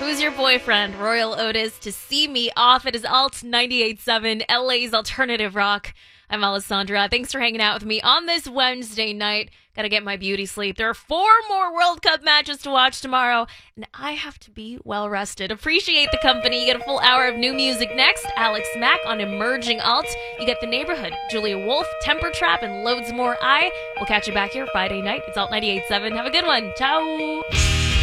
Who's Your Boyfriend? Royal Otis to See Me Off. It is Alt 98.7, LA's alternative rock. I'm Alessandra. Thanks for hanging out with me on this Wednesday night. Gotta get my beauty sleep. There are 4 more World Cup matches to watch tomorrow, and I have to be well rested. Appreciate the company. You get a full hour of new music next. Alex Mack on Emerging Alt. You get The Neighborhood, Julia Wolf, Temper Trap, and loads more. I will catch you back here Friday night. It's Alt 98.7. Have a good one. Ciao.